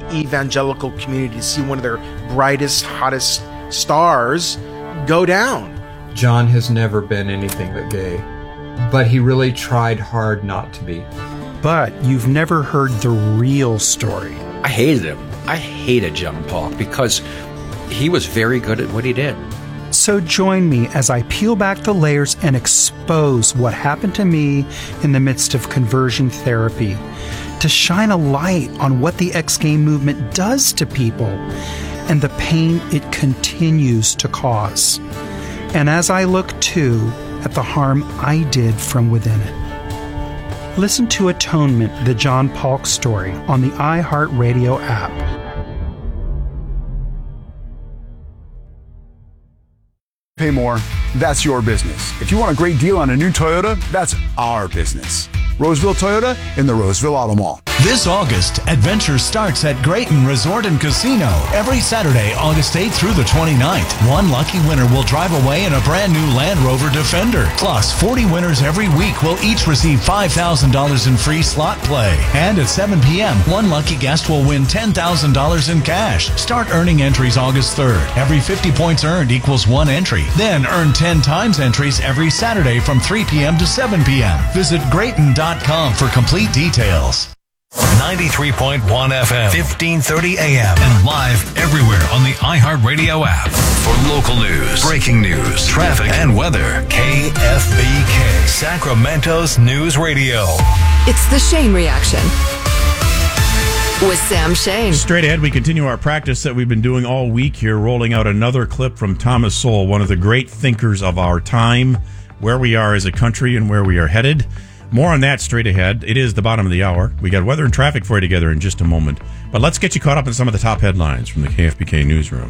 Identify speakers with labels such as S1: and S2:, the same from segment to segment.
S1: evangelical community to see one of their brightest, hottest stars go down.
S2: John has never been anything but gay, but he really tried hard not to be.
S3: But you've never heard the real story.
S4: I hated him. I hated John Paul because he was very good at what he did.
S3: So join me as I peel back the layers and expose what happened to me in the midst of conversion therapy, to shine a light on what the X-Gay movement does to people and the pain it continues to cause. And as I look, too, at the harm I did from within it. Listen to Atonement, the John Paul story, on the iHeartRadio app.
S5: Pay more, that's your business. If you want a great deal on a new Toyota, that's our business. Roseville Toyota in the Roseville Auto Mall.
S6: This August, adventure starts at Grayton Resort and Casino. Every Saturday, August 8th through the 29th, one lucky winner will drive away in a brand new Land Rover Defender. Plus, 40 winners every week will each receive $5,000 in free slot play. And at 7 p.m., one lucky guest will win $10,000 in cash. Start earning entries August 3rd. Every 50 points earned equals one entry. Then earn 10 times entries every Saturday from 3 p.m. to 7 p.m. Visit Grayton.com for complete details.
S7: 93.1 FM, 1530 AM, and live everywhere on the iHeartRadio app. For local news, breaking news, traffic, and weather, KFBK, Sacramento's News Radio.
S8: It's the Shane Reaction with Sam Shane.
S9: Straight ahead, we continue our practice that we've been doing all week here, rolling out another clip from Thomas Sowell, one of the great thinkers of our time, where we are as a country and where we are headed. More on that straight ahead. It is the bottom of the hour. We got weather and traffic for you together in just a moment. But let's get you caught up in some of the top headlines from the KFBK newsroom.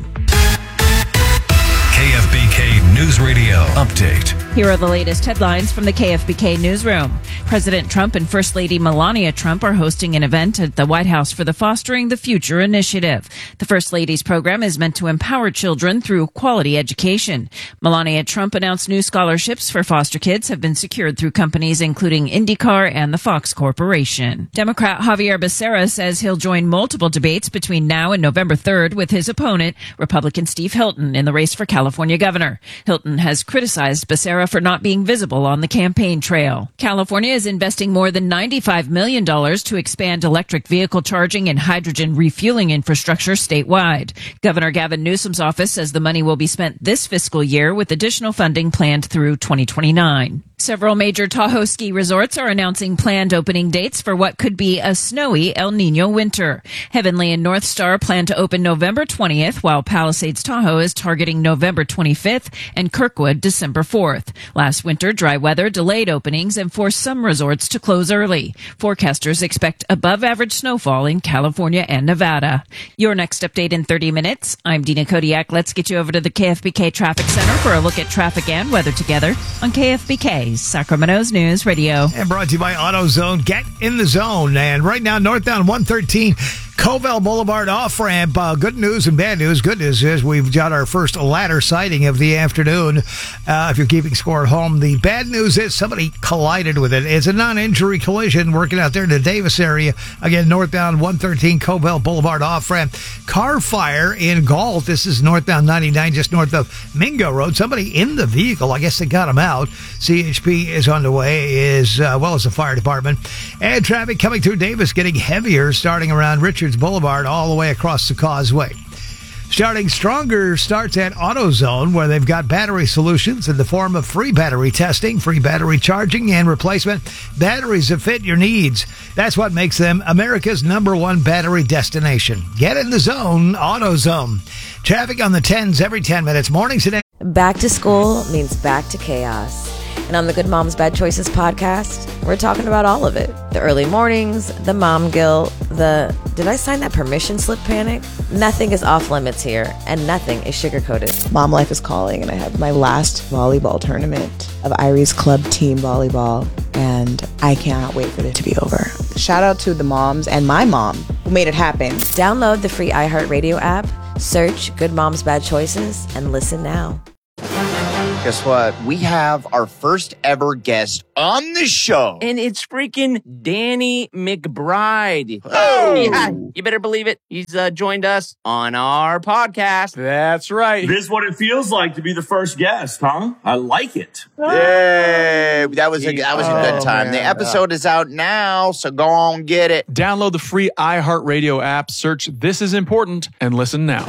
S7: KFBK News Radio Update.
S10: Here are the latest headlines from the KFBK newsroom. President Trump and First Lady Melania Trump are hosting an event at the White House for the Fostering the Future initiative. The First Lady's program is meant to empower children through quality education. Melania Trump announced new scholarships for foster kids have been secured through companies including IndyCar and the Fox Corporation. Democrat Javier Becerra says he'll join multiple debates between now and November 3rd with his opponent, Republican Steve Hilton, in the race for California governor. Hilton has criticized Becerra for not being visible on the campaign trail. California is investing more than $95 million to expand electric vehicle charging and hydrogen refueling infrastructure statewide. Governor Gavin Newsom's office says the money will be spent this fiscal year with additional funding planned through 2029. Several major Tahoe ski resorts are announcing planned opening dates for what could be a snowy El Nino winter. Heavenly and North Star plan to open November 20th, while Palisades Tahoe is targeting November 25th and Kirkwood December 4th. Last winter, dry weather delayed openings and forced some resorts to close early. Forecasters expect above-average snowfall in California and Nevada. Your next update in 30 minutes. I'm Dina Kodiak. Let's get you over to the KFBK Traffic Center for a look at traffic and weather together on KFBK, Sacramento's News Radio.
S11: And brought to you by AutoZone. Get in the zone. And right now, northbound 113, Covell Boulevard off-ramp. Good news and bad news. Good news is we've got our first ladder sighting of the afternoon. If you're keeping score at home, the bad news is somebody collided with it. It's a non-injury collision working out there in the Davis area. Again, northbound 113, Covell Boulevard off-ramp. Car fire in Galt. This is northbound 99, just north of Mingo Road. Somebody in the vehicle. I guess they got him out. CHP is on the way, as well as the fire department. And traffic coming through Davis getting heavier, starting around Richards Boulevard all the way across the causeway. Starting stronger starts at AutoZone, where they've got battery solutions in the form of free battery testing, free battery charging, and replacement batteries that fit your needs. That's what makes them America's #1 battery destination. Get in the zone, AutoZone. Traffic on the 10s every 10 minutes. Mornings today.
S12: Back to school means back to chaos. And on the Good Moms Bad Choices podcast, we're talking about all of it. The early mornings, the mom guilt, the did I sign that permission slip panic? Nothing is off limits here, and nothing is sugar-coated.
S13: Mom life is calling, and I have my last volleyball tournament of Irie's club team volleyball, and I cannot wait for it to be over. Shout out to the moms and my mom who made it happen.
S12: Download the free iHeartRadio app, search Good Moms Bad Choices, and listen now.
S14: Guess what? We have our first ever guest on the show.
S15: And it's freaking Danny McBride.
S14: Oh!
S15: Yeah, you better believe it. He's joined us on our podcast.
S16: That's right.
S17: This is what it feels like to be the first guest, huh? I like it.
S14: Yay! That was a good time.
S16: Man.
S14: The episode is out now, so go on get it.
S16: Download the free iHeartRadio app, search This Is Important, and listen now.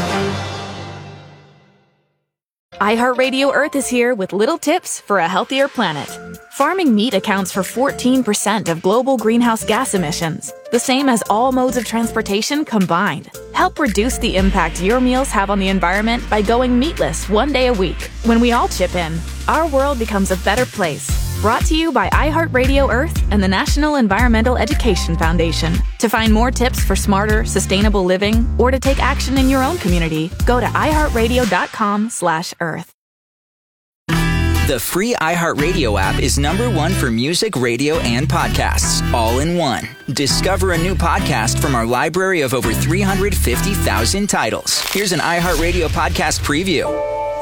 S18: iHeartRadio Earth is here with little tips for a healthier planet. Farming meat accounts for 14% of global greenhouse gas emissions, the same as all modes of transportation combined. Help reduce the impact your meals have on the environment by going meatless one day a week. When we all chip in, our world becomes a better place. Brought to you by iHeartRadio Earth and the National Environmental Education Foundation. To find more tips for smarter, sustainable living, or to take action in your own community, go to iHeartRadio.com/Earth.
S19: The free iHeartRadio app is #1 for music, radio, and podcasts, all in one. Discover a new podcast from our library of over 350,000 titles. Here's an iHeartRadio podcast preview.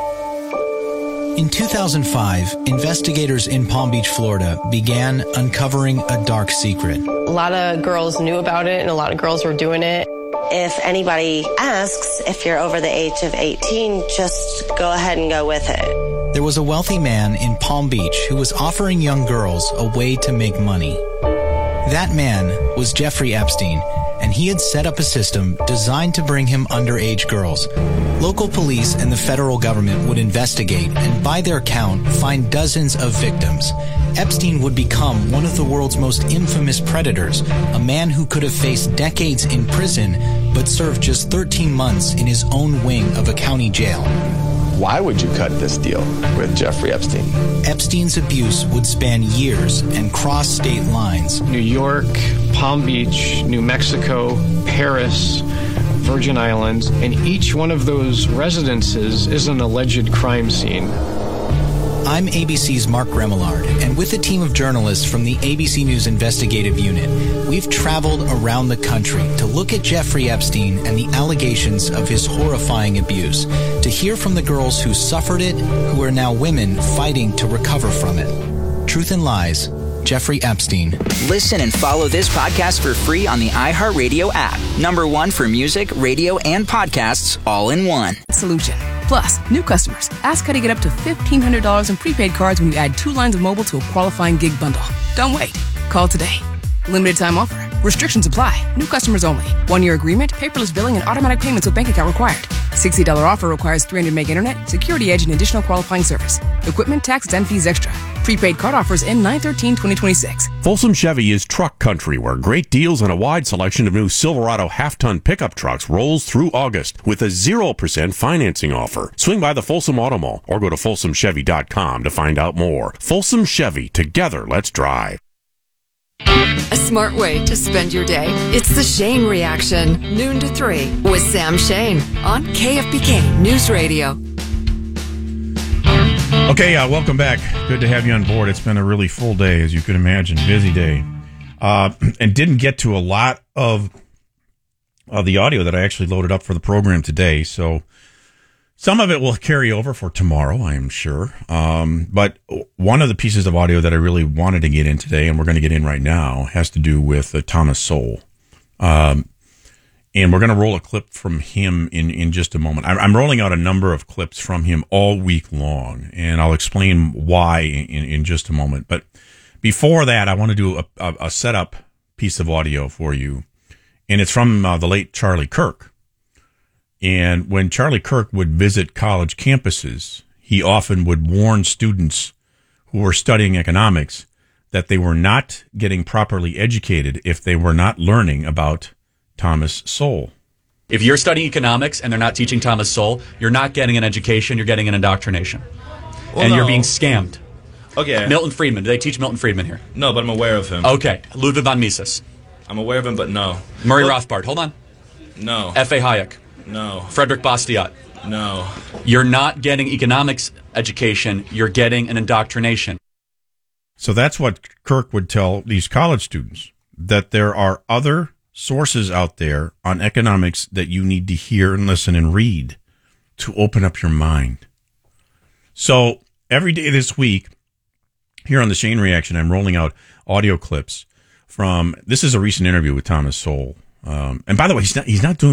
S20: In 2005, investigators in Palm Beach, Florida began uncovering a dark secret.
S21: A lot of girls knew about it and a lot of girls were doing it.
S22: If anybody asks if you're over the age of 18, just go ahead and go with it.
S20: There was a wealthy man in Palm Beach who was offering young girls a way to make money. That man was Jeffrey Epstein, and he had set up a system designed to bring him underage girls. Local police and the federal government would investigate and, by their count, find dozens of victims. Epstein would become one of the world's most infamous predators, a man who could have faced decades in prison but served just 13 months in his own wing of a county jail.
S23: Why would you cut this deal with Jeffrey Epstein?
S20: Epstein's abuse would span years and cross state lines.
S24: New York, Palm Beach, New Mexico, Paris, Virgin Islands, and each one of those residences is an alleged crime scene.
S20: I'm ABC's Mark Remillard, and with a team of journalists from the ABC News Investigative Unit, we've traveled around the country to look at Jeffrey Epstein and the allegations of his horrifying abuse, to hear from the girls who suffered it, who are now women fighting to recover from it. Truth and Lies, Jeffrey Epstein.
S19: Listen and follow this podcast for free on the iHeartRadio app. #1 for music, radio, and podcasts, all in one.
S25: Solution. Plus, new customers. Ask how to get up to $1,500 in prepaid cards when you add 2 lines of mobile to a qualifying gig bundle. Don't wait. Call today. Limited time offer. Restrictions apply. New customers only. 1-year agreement, paperless billing, and automatic payments with bank account required. $60 offer requires 300 meg internet, security edge, and additional qualifying service. Equipment, taxes, and fees extra. Prepaid card offers end 9/13/2026.
S26: Folsom Chevy is truck country, where great deals and a wide selection of new Silverado half-ton pickup trucks rolls through August with a 0% financing offer. Swing by the Folsom Auto Mall or go to folsomchevy.com to find out more. Folsom Chevy, together let's drive.
S8: A smart way to spend your day. It's the Shane Reaction, noon to 3 with Sam Shane on KFBK News Radio.
S9: Okay, welcome back. Good to have you on board. It's been a really full day, as you can imagine. Busy day. And didn't get to a lot of the audio that I actually loaded up for the program today. So some of it will carry over for tomorrow, I am sure. But one of the pieces of audio that I really wanted to get in today, and we're going to get in right now, has to do with Thomas Sowell. And we're going to roll a clip from him in just a moment. I'm rolling out a number of clips from him all week long, and I'll explain why in just a moment. But before that, I want to do a setup piece of audio for you, and it's from the late Charlie Kirk. And when Charlie Kirk would visit college campuses, he often would warn students who were studying economics that they were not getting properly educated if they were not learning about Thomas Sowell.
S27: If you're studying economics and they're not teaching Thomas Sowell, you're not getting an education, you're getting an indoctrination. And you're being scammed.
S28: Okay.
S27: Milton Friedman. Do they teach Milton Friedman here?
S28: No, but I'm aware of him.
S27: Okay. Ludwig von Mises.
S28: I'm aware of him, but no.
S27: Murray Rothbard. Hold on.
S28: No.
S27: F.A. Hayek.
S28: No.
S27: Frederick Bastiat.
S28: No.
S27: You're not getting economics education, you're getting an indoctrination.
S9: So that's what Kirk would tell these college students, that there are other sources out there on economics that you need to hear and listen and read to open up your mind. So every day this week here on the Shane Reaction, I'm rolling out audio clips from. This is a recent interview with Thomas Sowell. And by the way, he's not doing